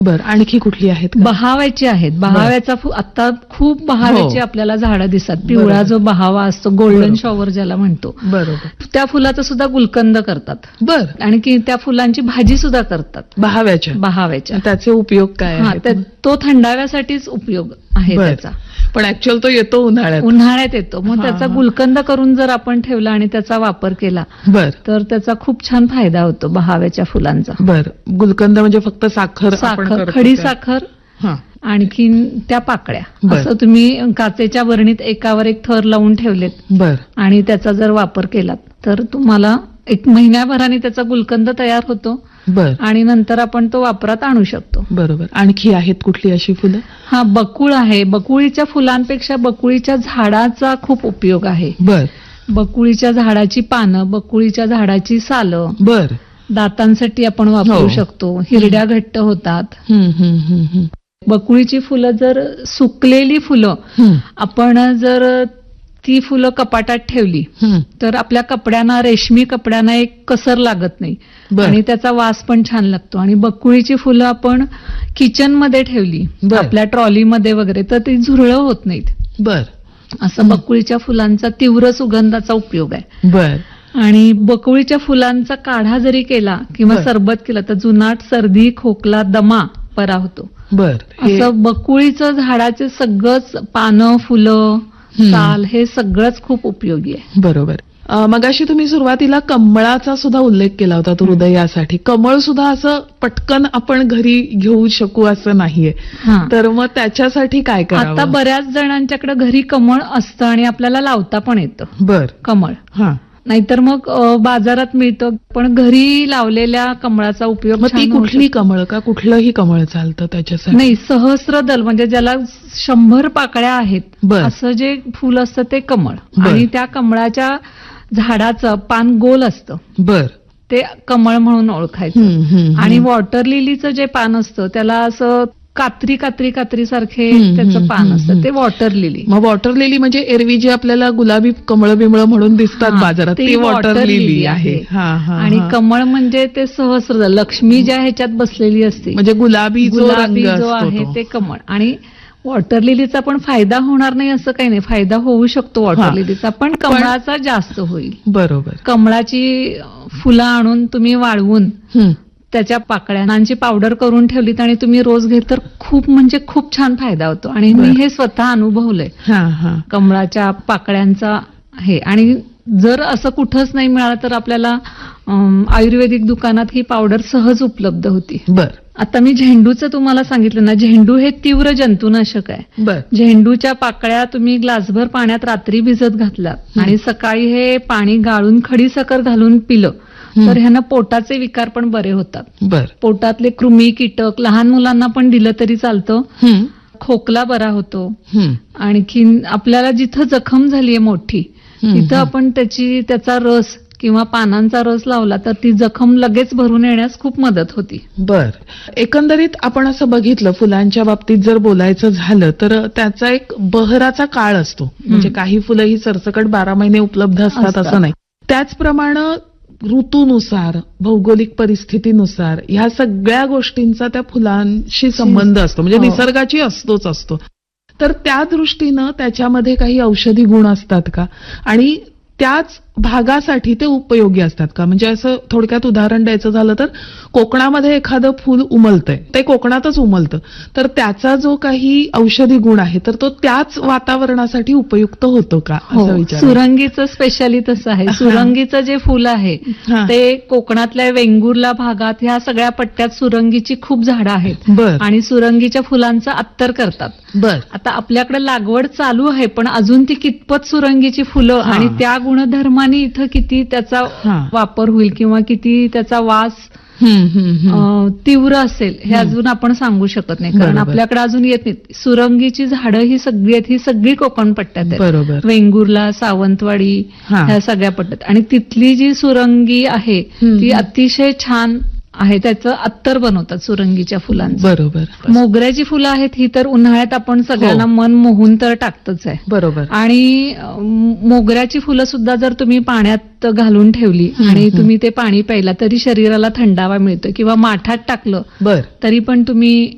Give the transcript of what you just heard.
बरं, आणखी कुठली आहेत का? बहाव्याची आहेत. बहाव्याचा आता खूप बहाव्याची आपल्याला झाडं दिसतात. पिवळा जो बहावा असतो, गोल्डन शॉवर ज्याला म्हणतो, बरोबर. त्या फुलाचा सुद्धा गुलकंद करतात. बर, आणखी त्या फुलांची भाजी सुद्धा करतात बहाव्याच्या. त्याचे उपयोग काय आहेत? तो थंडाव्यासाठीच उपयोग आहे त्याचा. पण ऍक्च्युअल तो येतो उन्हाळ्यात येतो. मग त्याचा गुलकंद करून जर आपण ठेवला आणि त्याचा वापर केला तर त्याचा खूप छान फायदा होतो बहाव्याच्या फुलांचा. बर, गुलकंद म्हणजे फक्त साखर, खडी साखर, आणखीन त्या पाकळ्या असं तुम्ही काचेच्या बरणीत एकावर एक थर लावून ठेवलेत. बर, आणि त्याचा जर वापर केलात तर तुम्हाला 1 महिन्याभराने त्याचा गुलकंद तयार होतो. बर, आणि नंतर आपण तो वापरात आणू शकतो. बरोबर. आणखी आहेत कुठली अशी फुलं? बकुळ आहे. बकुळीच्या फुलांपेक्षा बकुळीच्या झाडाचा खूप उपयोग आहे. बर, बकुळीच्या झाडाची पानं, बकुळीच्या झाडाची सालं, बर, दातांसाठी आपण वापरू शकतो. हिरड्या घट्ट होतात. बकुळीची फुलं जर सुकलेली फुलं आपण जर ती फुलं कपाटात ठेवली तर आपल्या कपड्यांना, रेशमी कपड्यांना एक कसर लागत नाही आणि त्याचा वास पण छान लागतो. आणि बकुळीची फुलं आपण किचनमध्ये ठेवली आपल्या ट्रॉलीमध्ये वगैरे तर ती झुरळं होत नाहीत. बर, असं बकुळीच्या फुलांचा तीव्र सुगंधाचा उपयोग आहे. बर. आणि बकुळीच्या फुलांचा काढा जरी केला किंवा सरबत केलं तर जुनाट, सर्दी, खोकला, दमा बरा होतो. बर, असं बकुळीचं झाडाचे सगळंच पानं, फुलं, साल हे सगळंच खूप उपयोगी आहे. बरोबर. मगाशी तुम्ही सुरुवातीला कमळाचा सुद्धा उल्लेख केला होता, तो हृदयासाठी. कमळ सुद्धा असं पटकन आपण घरी घेऊ शकू असं नाहीये, तर मग त्याच्यासाठी काय करावं? आता बऱ्याच जणांच्याकडे घरी कमळ असतं आणि आपल्याला लावता पण येतं. बर, कमळ. नाहीतर मग बाजारात मिळतं, पण घरी लावलेल्या कमळाचा उपयोग. ती कुठली कमळ का कुठलंही कमळ चालतं त्याच्यासाठी? नाही, सहस्रदल म्हणजे ज्याला 100 पाकळ्या आहेत असं जे फुल असतं ते कमळ. आणि त्या कमळाच्या झाडाचं पान गोल असतं. बर, ते कमळ म्हणून ओळखायचं. आणि वॉटर लिलीचं जे पान असतं त्याला असं कात्री सारखे त्याचं पान असतं, ते वॉटर लिली. मग वॉटर लिली म्हणजे एरवी जे आपल्याला गुलाबी कमळ बिमळ म्हणून दिसतात बाजारात, ते वॉटर लिली आहे. आणि कमळ म्हणजे ते सहस्रदल, लक्ष्मी ज्या ह्याच्यात बसलेली असते, म्हणजे गुलाबी जो आहे ते कमळ. आणि वॉटर लिलीचा पण फायदा होणार नाही असं काही नाही, फायदा होऊ शकतो वॉटर लिलीचा, पण कमळाचा जास्त होईल. बरोबर. कमळाची फुलं आणून तुम्ही वाळवून त्याच्या पाकळ्यांची पावडर करून ठेवलीत आणि तुम्ही रोज घेत तर खूप म्हणजे खूप छान फायदा होतो. आणि मी हे स्वतः अनुभवलंय कमळाच्या पाकळ्यांचा हे. आणि जर असं कुठंच नाही मिळालं तर आपल्याला आयुर्वेदिक दुकानात ही पावडर सहज उपलब्ध होती. बर. आता मी झेंडूचं तुम्हाला सांगितलं ना, झेंडू हे तीव्र जंतुनाशक आहे. झेंडूच्या पाकळ्या तुम्ही ग्लासभर पाण्यात रात्री भिजत घातलात आणि सकाळी हे पाणी गाळून खडीसाखर घालून पिलं तर ह्यानं पोटाचे विकार पण बरे होतात. पोटातले कृमी, कीटक लहान मुलांना पण दिलं तरी चालतं. खोकला बरा होतो. आणखीन आपल्याला जिथं जखम झालीये मोठी तिथं आपण त्याचा रस किंवा पानांचा रस लावला तर ती जखम लगेच भरून येण्यास खूप मदत होती. बर. एकंदरीत आपण असं बघितलं, फुलांच्या बाबतीत जर बोलायचं झालं तर त्याचा एक बहराचा काळ असतो. म्हणजे काही फुलं ही सरसकट 12 महिने उपलब्ध असतात असं नाही. त्याचप्रमाणे ऋतूनुसार, भौगोलिक परिस्थितीनुसार ह्या सगळ्या गोष्टींचा त्या फुलांशी संबंध असतो. म्हणजे निसर्गाची असतो. तर त्या दृष्टीनं त्याच्यामध्ये काही औषधी गुण असतात का? आणि त्याच भागासाठी ते उपयोगी असतात का? म्हणजे असं थोडक्यात उदाहरण द्यायचं झालं तर कोकणामध्ये एखादं फुल उमलतंय, ते कोकणातच उमलतं, तर त्याचा जो काही औषधी गुण आहे तर तो त्याच वातावरणासाठी उपयुक्त होतो का असं विचार. सुरंगीचं स्पेशाली तसं आहे. सुरंगीचं जे फुल आहे ते कोकणातल्या वेंगुर्ला भागात ह्या सगळ्या पट्ट्यात सुरंगीची खूप झाडं आहेत आणि सुरंगीच्या फुलांचं अत्तर करतात. आता आपल्याकडे लागवड चालू आहे, पण अजून ती कितपत सुरंगीची फुलं आणि त्या गुणधर्माने इथं किती त्याचा वापर होईल किंवा किती त्याचा वास तीव्र असेल हे अजून आपण सांगू शकत नाही, कारण आपल्याकडे अजून येत नाही. सुरंगीची झाडं ही सगळी आहेत, ही सगळी कोकण पट्ट्यात आहेत. वेंगुर्ला, सावंतवाडी ह्या सगळ्या पट्ट्यात. आणि तिथली जी सुरंगी आहे ती अतिशय छान आहे, त्याचं अत्तर बनवतात सुरंगीच्या फुलांचं. बरोबर. मोगऱ्याची फुलं आहेत ही तर उन्हाळ्यात आपण सगळ्यांना मन मोहून तर टाकतच आहे. बरोबर. आणि मोगऱ्याची फुलं सुद्धा जर तुम्ही पाण्यात घालून ठेवली आणि तुम्ही ते पाणी प्यायला तरी शरीराला थंडावा मिळतो, किंवा माठात टाकलं तरी पण तुम्ही